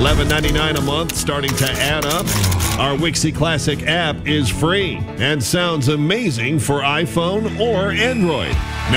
$11.99 a month, starting to add up. Our Wixie Classic app is free and sounds amazing for iPhone or Android.